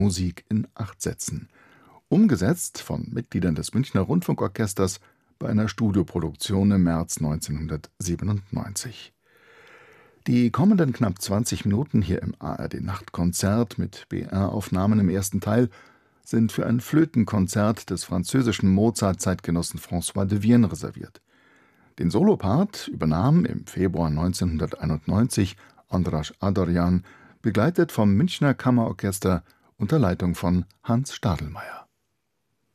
Musik in 8 Sätzen. Umgesetzt von Mitgliedern des Münchner Rundfunkorchesters bei einer Studioproduktion im März 1997. Die kommenden knapp 20 Minuten hier im ARD-Nachtkonzert mit BR-Aufnahmen im ersten Teil sind für ein Flötenkonzert des französischen Mozart-Zeitgenossen François de Vienne reserviert. Den Solopart übernahm im Februar 1991 Andras Adorjan, begleitet vom Münchner Kammerorchester unter Leitung von Hans Stadelmeier.